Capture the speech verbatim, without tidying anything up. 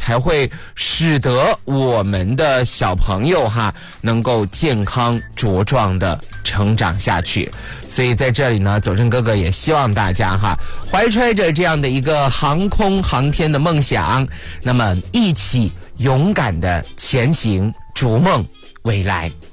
才会使得我们的小朋友哈能够健康茁壮的成长下去。所以在这里呢，走正哥哥也希望大家哈怀揣着这样的一个航空航天的梦想，那么一起勇敢的前行，逐梦未来。